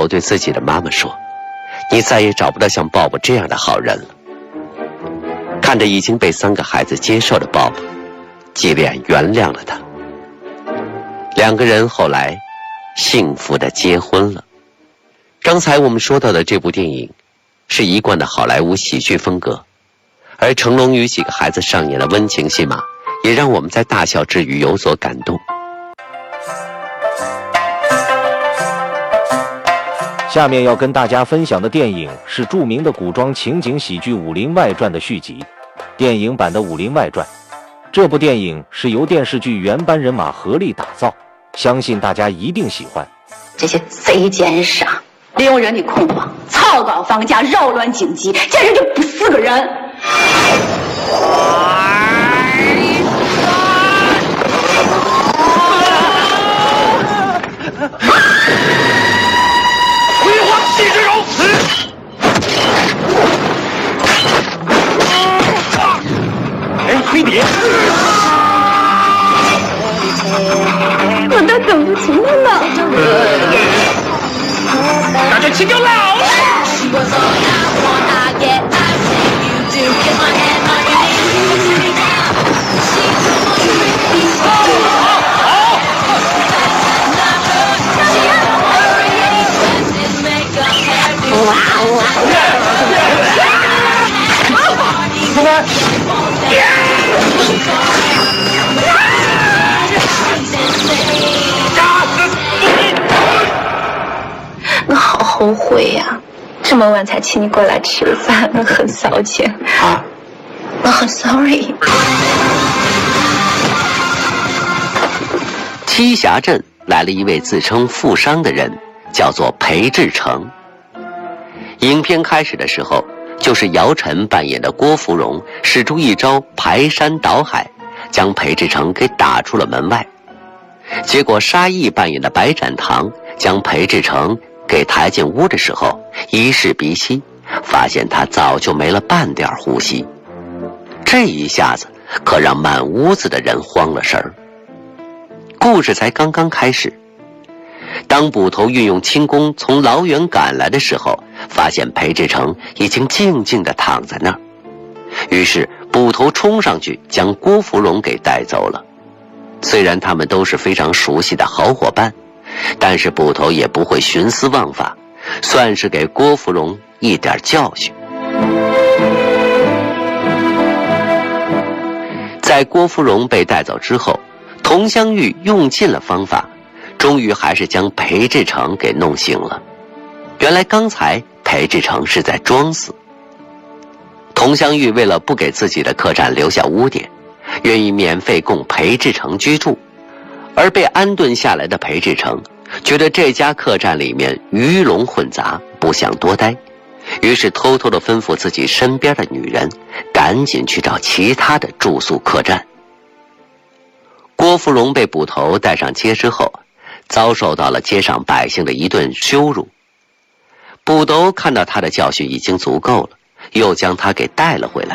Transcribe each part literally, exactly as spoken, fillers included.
头对自己的妈妈说：“你再也找不到像鲍勃这样的好人了。”看着已经被三个孩子接受的鲍勃，吉莲原谅了他。两个人后来幸福地结婚了。刚才我们说到的这部电影是一贯的好莱坞喜剧风格，而成龙与几个孩子上演的温情戏码也让我们在大笑之余有所感动。 下面要跟大家分享的电影是著名的古装情景喜剧《武林外传》的续集，电影版的《武林外传》。这部电影是由电视剧原班人马合力打造，相信大家一定喜欢。 这些贼奸商利用人的恐慌，炒高房价，扰乱经济，简直就不是个人。 辉煌气之荣！哎，飞碟！ 我都等不及了呢。 感觉气就老了。 哇哇！ 出来！ 我好后悔呀、啊！这么晚才请你过来吃饭，我很骚气啊！我很 sorry。 栖霞镇来了一位自称富商的人，叫做裴志成。影片开始的时候，就是姚晨扮演的郭芙蓉使出一招排山倒海，将裴志成给打出了门外。结果沙溢扮演的白展堂将裴志成给抬进屋的时候，一试鼻息，发现他早就没了半点呼吸。这一下子可让满屋子的人慌了神儿。故事才刚刚开始，当捕头运用轻功从老远赶来的时候，发现裴志成已经静静地躺在那儿。于是捕头冲上去将郭芙蓉给带走了。虽然他们都是非常熟悉的好伙伴，但是捕头也不会徇私枉法，算是给郭芙蓉一点教训。在郭芙蓉被带走之后，佟湘玉用尽了方法，终于还是将裴志成给弄醒了。原来刚才裴志成是在装死。佟湘玉为了不给自己的客栈留下污点，愿意免费供裴志成居住，而被安顿下来的裴志成觉得这家客栈里面鱼龙混杂，不想多待，于是偷偷地吩咐自己身边的女人赶紧去找其他的住宿客栈。郭芙蓉被捕头带上街之后，遭受到了街上百姓的一顿羞辱。捕头看到他的教训已经足够了，又将他给带了回来。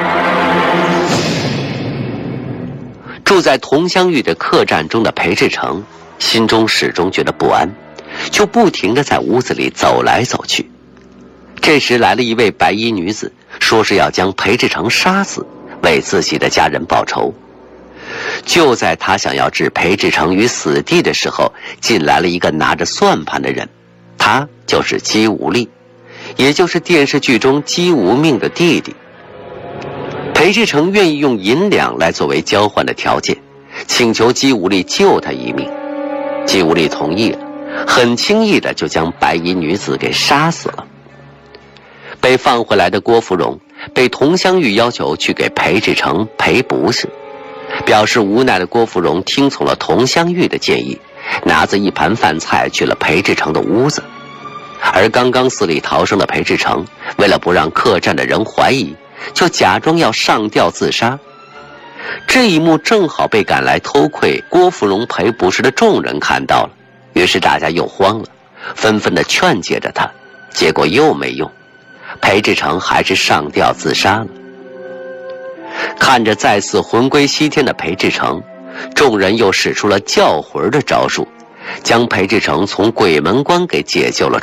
住在佟湘玉的客栈中的裴志成心中始终觉得不安，就不停地在屋子里走来走去。这时来了一位白衣女子，说是要将裴志成杀死，为自己的家人报仇。就在他想要置裴志成于死地的时候，进来了一个拿着算盘的人，他就是姬无力，也就是电视剧中姬无命的弟弟。裴志成愿意用银两来作为交换的条件，请求姬无力救他一命。姬无力同意了，很轻易的就将白衣女子给杀死了。被放回来的郭芙蓉被佟湘玉要求去给裴志成赔不是，表示无奈的郭芙蓉听从了佟湘玉的建议，拿着一盘饭菜去了裴志成的屋子。而刚刚死里逃生的裴志成为了不让客栈的人怀疑，就假装要上吊自杀。这一幕正好被赶来偷窥郭芙蓉赔不是的众人看到了，于是大家又慌了，纷纷的劝解着他，结果又没用，裴志成还是上吊自杀了。看着再次魂归西天的裴志成，众人又使出了叫魂的招数，将裴志成从鬼门关给解救了